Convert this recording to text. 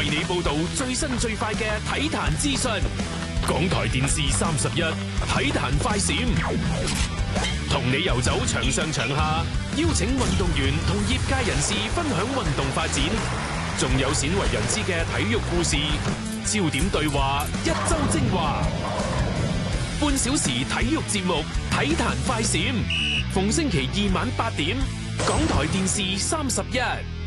為你報道最新最快嘅體壇資訊。港台電視31體壇快閃，同你遊走場上場下，邀請運動員同業界人士分享運動發展，仲有鮮為人知嘅體育故事，焦點對話，一周精華，半小時體育節目體壇快閃，逢星期二晚8點，港台電視31。